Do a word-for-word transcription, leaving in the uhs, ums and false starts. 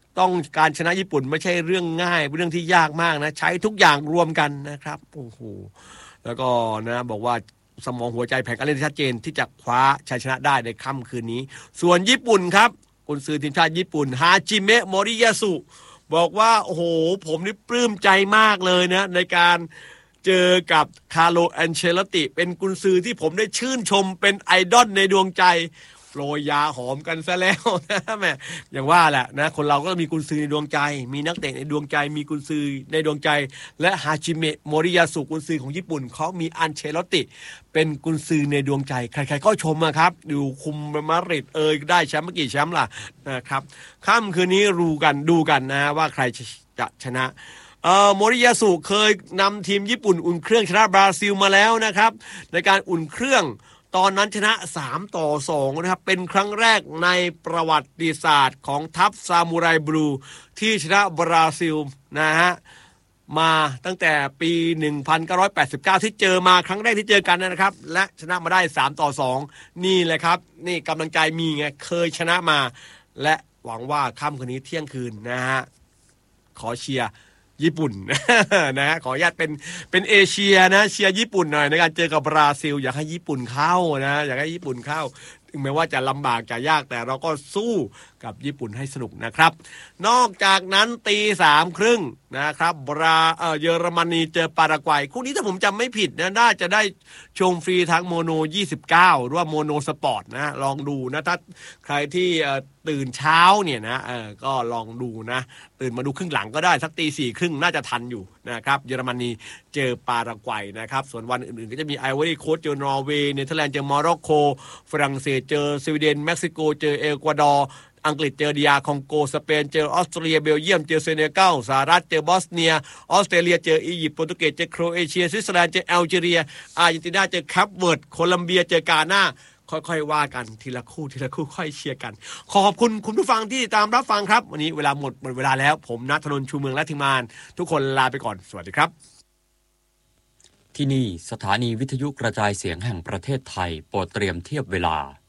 ต้องการชนะญี่ปุ่นไม่ใช่เรื่องง่ายเป็นเรื่องที่ยากมากนะใช้ทุกอย่างรวมกันนะครับโอ้โหแล้วก็นะบอกว่าสมองหัวใจแผนการเล่นที่ชัดเจนที่จะคว้าชัยชนะได้ในค่ำคืนนี้ส่วนญี่ปุ่นครับกุนซือทีมชาติญี่ปุ่นฮาจิเมะโมริยาสุบอกว่าโอ้โหผมนี่ปลื้มใจมากเลยนะในการเจอกับคาร์โล แอนเชลอตติเป็นกุนซือที่ผมได้ชื่นชมเป็นไอดอลในดวงใจโปรยยาหอมกันซะแล้วนะแม่อย่างว่าแหละนะคนเราก็มีกุนซือในดวงใจมีนักเตะในดวงใจมีกุนซือในดวงใจและฮาจิเมะโมริยาสุกุนซือของญี่ปุ่นเขามีอันเชลอตติเป็นกุนซือในดวงใจใครๆก็ชมนะครับอยู่คุมมาดริดเอ่ยได้แชมป์เมื่อกี่แชมป์ล่ะนะครับค่ำคืนนี้รู้กันดูกันนะว่าใครจะชนะเอ่อโมริยาสุเคยนำทีมญี่ปุ่นอุ่นเครื่องชนะบราซิลมาแล้วนะครับในการอุ่นเครื่องตอนนั้นชนะสามต่อสองนะครับเป็นครั้งแรกในประวัติศาสตร์ของทัพซามูไรบลูที่ชนะบราซิลนะฮะมาตั้งแต่ปีหนึ่งพันเก้าร้อยแปดสิบเก้าที่เจอมาครั้งแรกที่เจอกันนะครับและชนะมาได้สามต่อสองนี่แหละครับนี่กำลังใจมีไงเคยชนะมาและหวังว่าค่ำคืนนี้เที่ยงคืนนะฮะขอเชียร์ญี่ปุ่น นะฮะขออนุญาตเป็นเป็นเอเชียนะเชียร์ญี่ปุ่นหน่อยในการเจอกับบราซิลอยากให้ญี่ปุ่นเข้านะอยากให้ญี่ปุ่นเข้าถึงแม้ว่าจะลำบากจะยากแต่เราก็สู้กับญี่ปุ่นให้สนุกนะครับนอกจากนั้นตีสามครึ่งนะครับบราเออเยอรมนีเจอปารากวัยคู่นี้ถ้าผมจำไม่ผิดนะน่าจะได้ชมฟรีทางโมโนยี่สิบเก้าหรือว่าโมโนสปอร์ตนะลองดูนะถ้าใครที่ตื่นเช้าเนี่ยนะเออก็ลองดูนะตื่นมาดูครึ่งหลังก็ได้สักตีสี่ครึ่งน่าจะทันอยู่นะครับเยอรมนีเจอปารากวัยนะครับส่วนวันอื่นๆก็จะมีไอวอรี่โคสต์เจอนอร์เวย์เนเธอร์แลนด์เจอโมร็อกโกฝรั่งเศสเจอสวีเดนเม็กซิโกเจอเอกวาดอร์อังกฤษเจอดีอาร์คองโกสเปนเจอออสเตรเลียเบลเยียมเจอเซเนกัลสหรัฐเจอบอสเนียออสเตรเลียเจออียิปต์โปรตุเกสเจอโครเอเชียสวิตเซอร์แลนด์เจอแอลจีเรียอาร์เจนตินาเจอแคปเวิร์ดโคลัมเบียเจอกาน่าค่อยๆว่ากันทีละคู่ทีละคู่ค่อยเชียร์กันขอบคุณคุณผู้ฟังที่ตามรับฟังครับวันนี้เวลาหมดหมดเวลาแล้วผมณัฐนนท์ชูเมืองและทีมงานทุกคนลาไปก่อนสวัสดีครับที่นี่สถานีวิทยุกระจายเสียงแห่งประเทศไทยโปรดเตรียมเทียบเวลา